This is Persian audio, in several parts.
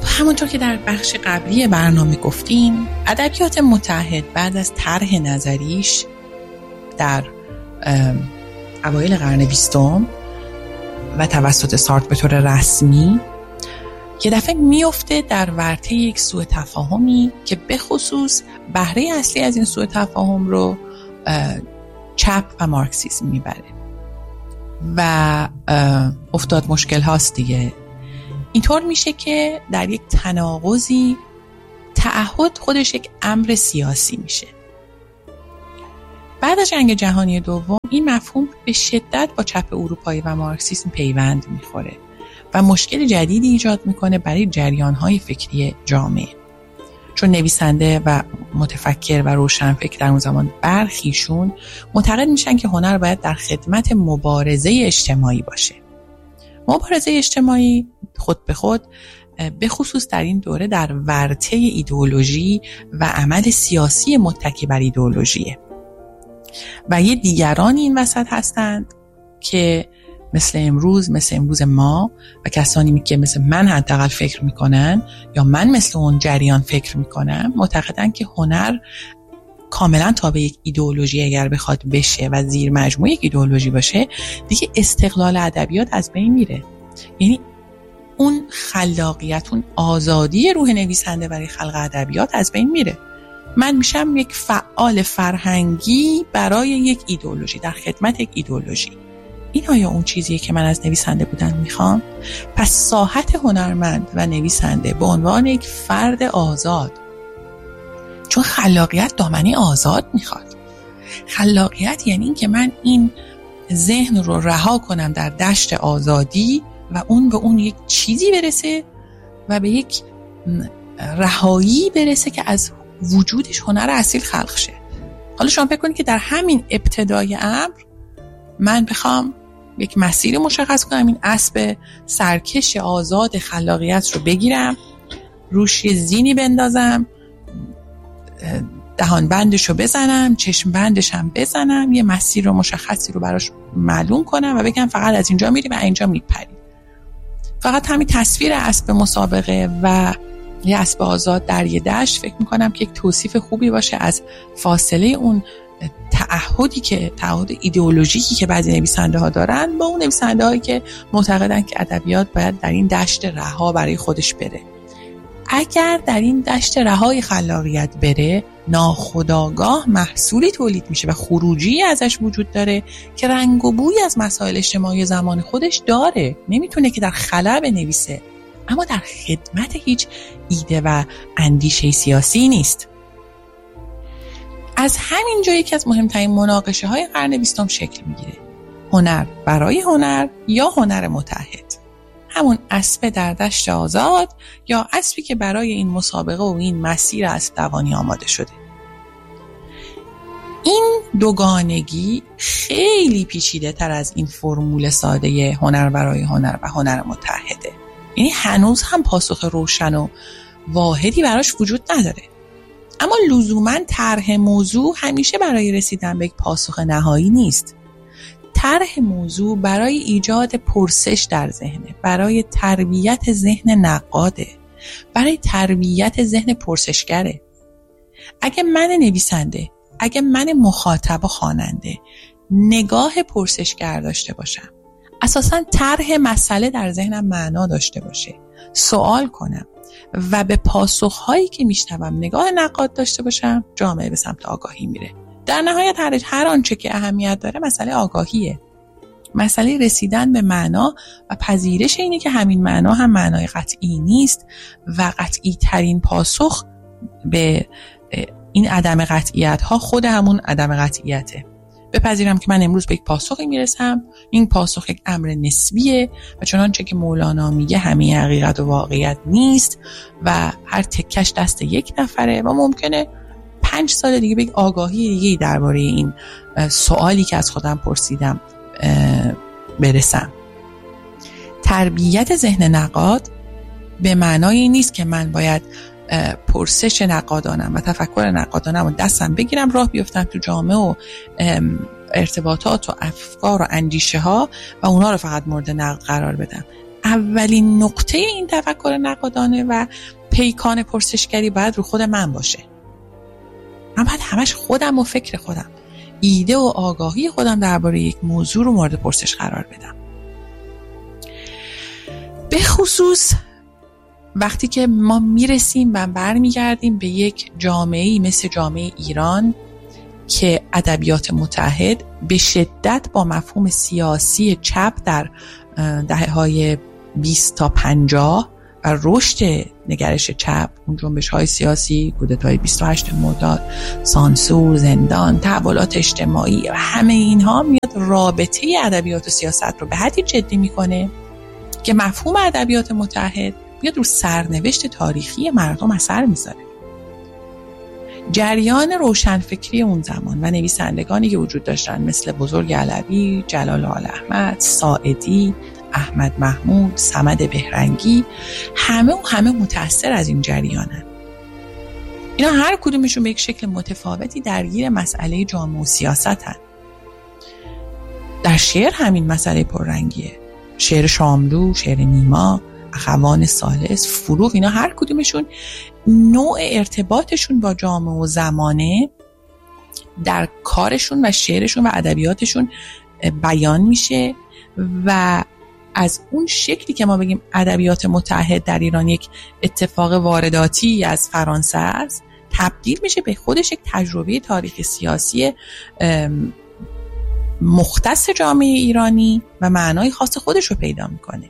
همونطور که در بخش قبلی برنامه گفتیم، ادبیات متحد بعد از طرح نظریش در اوایل قرن 20 و توسط سارتر به طور رسمی یه دفعه میفته در ورطه یک سوء تفاهمی که به خصوص بهره اصلی از این سوء تفاهم رو چپ و مارکسیسم میبره و افتاد مشکل هاست دیگه. اینطور میشه که در یک تناقضی تعهد خودش یک امر سیاسی میشه. بعد از جنگ جهانی دوم این مفهوم به شدت با چپ اروپایی و مارکسیسم پیوند میخوره و مشکل جدیدی ایجاد میکنه برای جریانهای فکری جامعه، چون نویسنده و متفکر و روشنفکر در اون زمان برخیشون معتقد میشن که هنر باید در خدمت مبارزه اجتماعی باشه. مبارزه اجتماعی خود به خود به خصوص در این دوره در ورطه ایدئولوژی و عمل سیاسی متکی بر ایدئولوژیه و یه دیگرانی این وسط هستند که مثل امروز ما و کسانی که مثل من حداقل فکر میکنن یا من مثل اون جریان فکر میکنم معتقدن که هنر کاملا تابع یک ایدئولوژی اگر بخواد بشه و زیر مجموعه یک ایدئولوژی باشه دیگه استقلال ادبیات از بین میره. یعنی اون خلاقیت، اون آزادی روح نویسنده برای خلق ادبیات از بین میره. من میشم یک فعال فرهنگی برای یک ایدئولوژی، در خدمت یک ایدئولوژی. این آیا اون چیزیه که من از نویسنده بودن میخوام؟ پس ساحت هنرمند و نویسنده به عنوان یک فرد آزاد، چون خلاقیت دامنه آزاد میخواد. خلاقیت یعنی این که من این ذهن رو رها کنم در دشت آزادی و اون به اون یک چیزی برسه و به یک رهایی برسه که از وجودش هنر اصیل خلق شه. حالا شما فکر کنید که در همین ابتدای امر من بخوام یک مسیر مشخص کنم، این اسب سرکش آزاد خلاقیت رو بگیرم، روش یه زینی بندازم، دهان بندش رو بزنم، چشم بندش هم بزنم، یه مسیر رو مشخصی رو براش معلوم کنم و بگم فقط از اینجا میری و اینجا میپری. فقط همین تصویر اسب مسابقه و یه اسب آزاد در یه دشت فکر میکنم که یک توصیف خوبی باشه از فاصله اون تعهد ایدئولوژیکی که بعضی نویسنده ها دارن با اون نویسنده هایی که معتقدن که ادبیات باید در این دشت رها برای خودش بره. اگر در این دشت رهای خلاقیت بره، ناخودآگاه محصولی تولید میشه و خروجی ازش وجود داره که رنگ و بوی از مسائل اجتماعی زمان خودش داره. نمیتونه که در خلا بنویسه، اما در خدمت هیچ ایده و اندیشه سیاسی نیست. از همین جایی که از مهمترین مناقشه های قرن 20 شکل میگیره. هنر برای هنر یا هنر متحد، همون اسب در دشت آزاد یا اسبی که برای این مسابقه و این مسیر اسب دوانی آماده شده. این دوگانگی خیلی پیچیده تر از این فرمول ساده هنر برای هنر و هنر متحده. یعنی هنوز هم پاسخ روشن و واحدی براش وجود نداره. اما لزوماً طرح موضوع همیشه برای رسیدن به یک پاسخ نهایی نیست. طرح موضوع برای ایجاد پرسش در ذهنه، برای تربیت ذهن نقاده، برای تربیت ذهن پرسشگره. اگه من نویسنده، اگه من مخاطب و خواننده نگاه پرسشگر داشته باشم، اساساً طرح مسئله در ذهنم معنا داشته باشه، سوال کنم و به پاسخهایی که میشنوم نگاه نقاد داشته باشم، جامعه به سمت آگاهی میره. در نهایت هر آنچه که اهمیت داره مسئله آگاهیه، مسئله رسیدن به معنا و پذیرش اینه که همین معنا هم معنای قطعی نیست و قطعی ترین پاسخ به این عدم قطعیت ها خود همون عدم قطعیته. بپذیرم که من امروز به یک پاسخی میرسم، این پاسخ یک امر نسبیه و چنانچه که مولانا میگه همه حقیقت و واقعیت نیست و هر تکش دست یک نفره و ممکنه 5 سال دیگه به یک آگاهی دیگه درباره این سوالی که از خودم پرسیدم برسم. تربیت ذهن نقاد به معنای این نیست که من باید پرسش نقادانم و تفکر نقادانم و دستم بگیرم راه بیفتم تو جامعه و ارتباطات و افکار و اندیشه ها و اونا رو فقط مورد نقد قرار بدم. اولین نقطه این تفکر نقادانه و پیکان پرسشگری باید رو خود من باشه. من باید همش خودم و فکر خودم، ایده و آگاهی خودم درباره یک موضوع رو مورد پرسش قرار بدم. به خصوص وقتی که ما میرسیم و برمیگردیم به یک جامعه‌ای مثل جامعه ایران که ادبیات متحد به شدت با مفهوم سیاسی چپ در دهه‌های 20 تا 50 و رشد نگرش چپ، اون جنبش‌های سیاسی، کودتای 28 مرداد، سانسور، زندان، تحولات اجتماعی و همه اینها میاد رابطه ادبیات و سیاست رو به حدی جدی میکنه که مفهوم ادبیات متحد میاد رو سرنوشت تاریخی مردم اثر میذاره. جریان روشنفکری اون زمان و نویسندگانی که وجود داشتن مثل بزرگ علوی، جلال آل‌احمد، ساعدی، احمد محمود، صمد بهرنگی، همه متأثر از این جریانن. اینا هر کدومشون به یک شکل متفاوتی درگیر مسئله جامعه و سیاستن. در شعر همین مسئله پررنگیه. شعر شاملو، شعر نیما، اخوان ثالث، فروغ، اینا هر کدومشون نوع ارتباطشون با جامعه و زمانه در کارشون و شعرشون و ادبیاتشون بیان میشه و از اون شکلی که ما بگیم ادبیات متحد در ایران یک اتفاق وارداتی از فرانسه است، تبدیل میشه به خودش یک تجربه تاریخ سیاسی مختص جامعه ایرانی و معنای خاص خودش رو پیدا میکنه.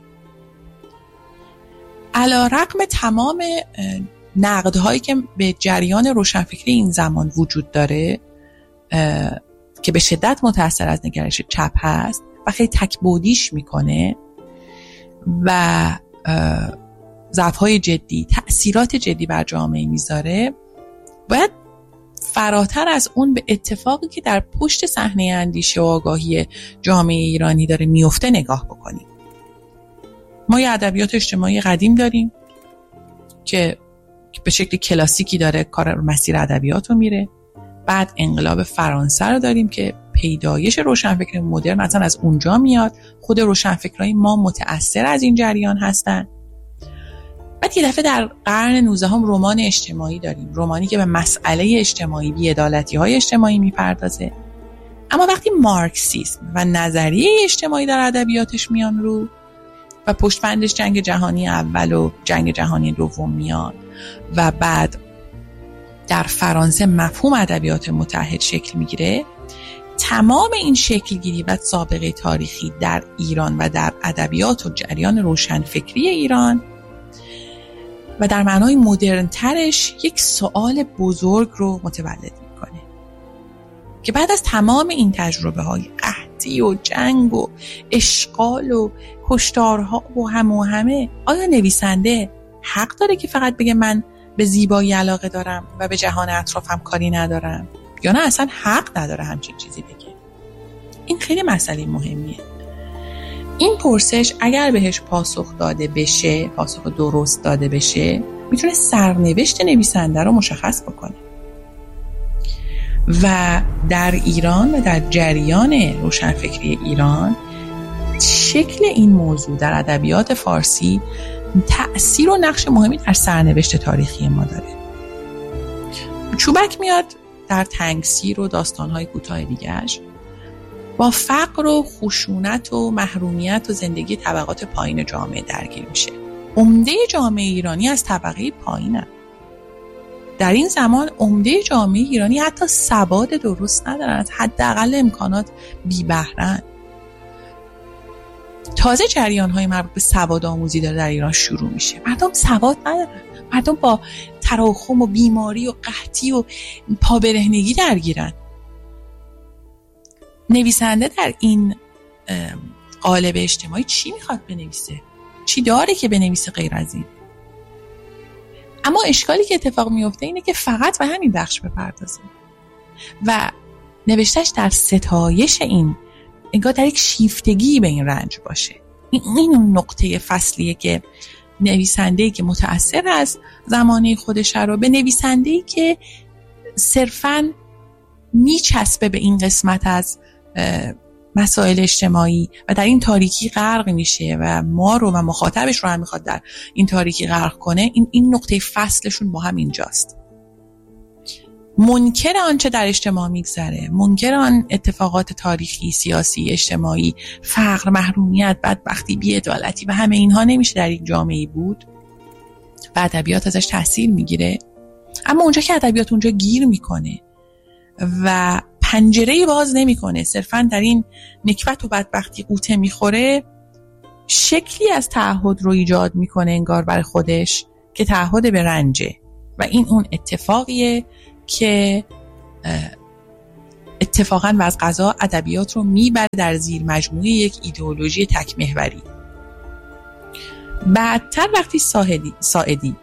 علی‌رغم تمام نقدهایی که به جریان روشنفکری این زمان وجود داره که به شدت متأثر از نگرش چپ هست و خیلی تک‌بعدیش میکنه و ضعف‌های جدی، تأثیرات جدی بر جامعه میذاره، باید فراتر از اون به اتفاقی که در پشت صحنه اندیشه و آگاهی جامعه ایرانی داره میفته نگاه بکنیم. ما یه ادبیات اجتماعی قدیم داریم که به شکل کلاسیکی داره کار مسیر ادبیات رو میره. بعد انقلاب فرانسه رو داریم که پیدایش روشنفکری مدرن اصلا از اونجا میاد. خود روشنفکرای ما متأثر از این جریان هستن. بعد یه دفعه در قرن 19 هم رمان اجتماعی داریم، رمانی که به مسئله اجتماعی، بی‌عدالتی‌های اجتماعی میپردازه. اما وقتی مارکسیسم و نظریه اجتماعی در ادبیاتش میان رو و پشتبندش جنگ جهانی اول و جنگ جهانی دوم میاد و بعد در فرانسه مفهوم ادبیات متحد شکل میگیره، تمام این شکلگیری و سابقه تاریخی در ایران و در ادبیات و جریان روشنفکری ایران و در معنای مدرن ترش یک سوال بزرگ رو متولد میکنه که بعد از تمام این تجربه های قحطی و جنگ و اشغال و کشتارها و همه آیا نویسنده حق داره که فقط بگه من به زیبایی علاقه دارم و به جهان اطرافم کاری ندارم، یا نه اصلا حق نداره همچین چیزی بگه؟ این خیلی مسئله مهمیه. این پرسش اگر بهش پاسخ داده بشه، پاسخ درست داده بشه، میتونه سرنوشت نویسنده رو مشخص بکنه. و در ایران و در جریان روشنفکری ایران شکل این موضوع در ادبیات فارسی تأثیر و نقش مهمی در سرنوشت تاریخی ما داره. چوبک میاد در تنگسیر و داستان‌های کوتاه دیگه‌اش با فقر و خشونت و محرومیت و زندگی طبقات پایین جامعه درگیر میشه. عمده جامعه ایرانی از طبقه پایینه. در این زمان عمده جامعه ایرانی حتی سواد درست ندارن، از حداقل امکانات بی بهره‌اند. تازه جریان‌های مربوط به سواد آموزی داره در ایران شروع میشه. مردم سواد ندارن. مردم با تراکم و بیماری و قحطی و پابرهنگی درگیرن. نویسنده در این قالب اجتماعی چی میخواد بنویسه؟ چی داره که بنویسه غیر از این؟ اما اشکالی که اتفاق میفته اینه که فقط به همین بخش بپردازه و نوشتش در ستایش این، انگار در یک شیفتگی به این رنج باشه. این اون نقطه فصلیه که نویسنده‌ای که متأثر از زمانه خودش رو به نویسنده‌ای که صرفاً میچسبه به این قسمت از مسائل اجتماعی و در این تاریکی غرق میشه و ما رو و مخاطبش رو هم میخواد در این تاریکی غرق کنه، این نقطه فصلشون با هم اینجاست. منکر آنچه در اجتماع میگذره، منکر آن اتفاقات تاریخی، سیاسی، اجتماعی، فقر، محرومیت، بدبختی، بی‌عدالتی و همه اینها نمیشه در یک جامعه بود و ادبیات ازش تاثیر میگیره. اما اونجا که ادبیات اونجا گیر میکنه و پنجره‌ای باز نمیکنه، صرفاً در این نکبت و بدبختی قوطه میخوره، شکلی از تعهد رو ایجاد میکنه انگار برای خودش که تعهد به رنجه و این اون اتفاقیه که اتفاقاً و از قضا ادبیات رو میبره در زیر مجموعه یک ایدئولوژی تک محوری. بعدتر وقتی ساعدی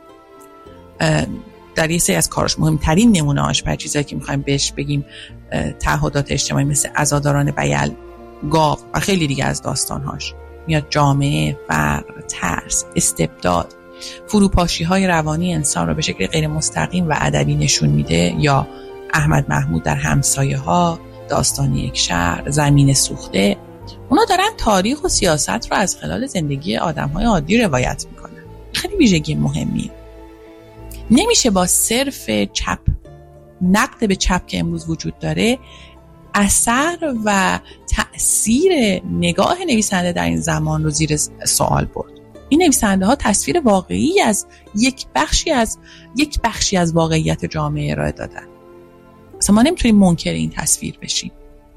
در یه سری از کاراش، مهمترین نمونه‌اش برای چیزایی که میخوایم بهش بگیم تعهدات اجتماعی، مثل عزاداران بیل، گاو و خیلی دیگه از داستانهاش، میاد جامعه، فقر، ترس، استبداد، فروپاشی‌های روانی انسان رو به شکل غیر مستقیم و ادبی نشون میده. یا احمد محمود در همسایه‌ها، داستان یک شهر، زمین سوخته، اونا دارن تاریخ و سیاست رو از خلال زندگی آدم‌های عادی روایت میکنن. خیلی ویژگی مهمیه. نمیشه با صرف چپ، نقد به چپ که امروز وجود داره، اثر و تأثیر نگاه نویسنده در این زمان رو زیر سوال برد. این نویسنده ها تصویر واقعی از یک بخشی از واقعیت جامعه ارائه دادن. اصلا ما نمیتونیم منکر این تصویر بشیم.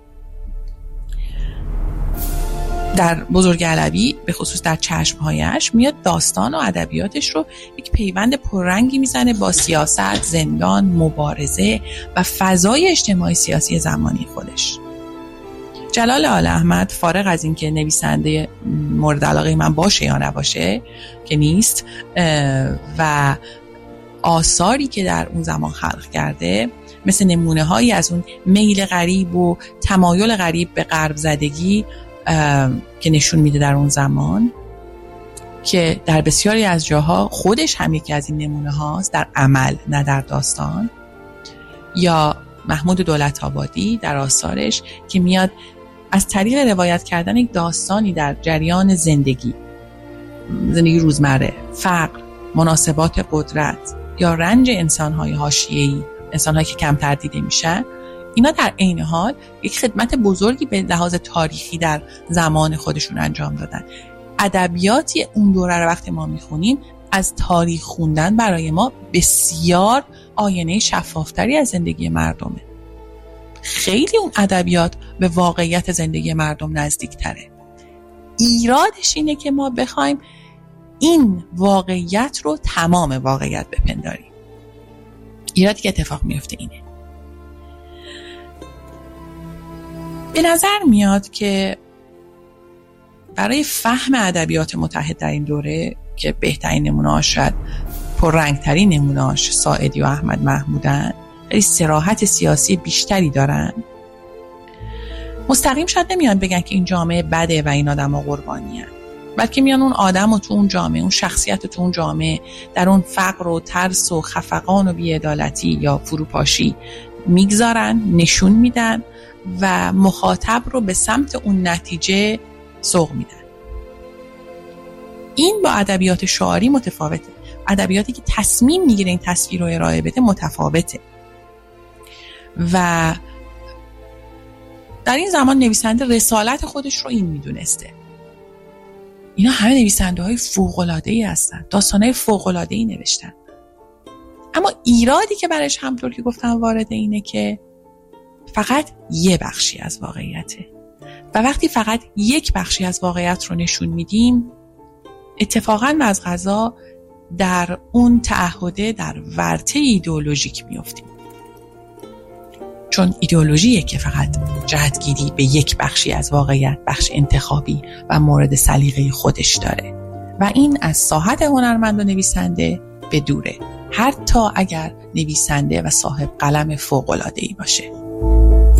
در بزرگ علوی به خصوص در چشمهایش میاد داستان و ادبیاتش رو یک پیوند پررنگی میزنه با سیاست، زندان، مبارزه و فضای اجتماعی سیاسی زمانی خودش. جلال آل احمد، فارغ از این که نویسنده مورد علاقه من باشه یا نباشه که نیست، و آثاری که در اون زمان خلق کرده مثل نمونه هایی از اون میل غریب و تمایل غریب به غرب زدگی که نشون میده در اون زمان، که در بسیاری از جاها خودش هم یکی از این نمونه هاست، در عمل نه در داستان. یا محمود دولت‌آبادی در آثارش که میاد از طریق روایت کردن یک داستانی در جریان زندگی روزمره، فقر، مناسبات قدرت یا رنج انسان‌های حاشیه‌ای، انسان‌هایی که کمتر دیده میشن، اینا در عین حال یک خدمت بزرگی به لحاظ تاریخی در زمان خودشون انجام دادن. ادبیاتی اون دوره رو وقتی ما میخونیم، از تاریخ خوندن برای ما بسیار آینه شفافتری از زندگی مردمه. خیلی اون ادبیات به واقعیت زندگی مردم نزدیک تره. ایرادش اینه که ما بخوایم این واقعیت رو تمام واقعیت بپنداریم. ایرادی که اتفاق میفته اینه. به نظر میاد که برای فهم ادبیات متحد در این دوره که بهترین نمونه‌اش، شاید پررنگترین نمونه‌اش ساعدی و احمد محمودن، خیلی صراحت سیاسی بیشتری دارن. مستقیم شاید نمیان بگن که این جامعه بده و این آدم‌ها قربانی‌ان، بلکه میان اون آدم و تو اون جامعه، اون شخصیت تو اون جامعه، در اون فقر و ترس و خفقان و بی‌عدالتی یا فروپاشی میگذارن، نشون میدن و مخاطب رو به سمت اون نتیجه سوق میدن. این با ادبیات شعاری متفاوته. ادبیاتی که تصمیم میگیره این تصویر رو ارائه بده متفاوته. و در این زمان نویسنده رسالت خودش رو این میدونسته. اینا همه نویسنده های فوق‌العاده‌ای هستن، داستانهای فوق‌العاده‌ای نوشتن. اما ایرادی که برش همطور که گفتم وارد اینه که فقط یه بخشی از واقعیته و وقتی فقط یک بخشی از واقعیت رو نشون میدیم، اتفاقاً و از قضا در اون تعهده در ورطه ایدئولوژیک میافتیم. چون ایدئولوژیه که فقط جهتگیری به یک بخشی از واقعیت، بخش انتخابی و مورد سلیقه خودش داره و این از ساحت هنرمند و نویسنده به دوره، حتی اگر نویسنده و صاحب قلم فوق‌العاده‌ای باشه.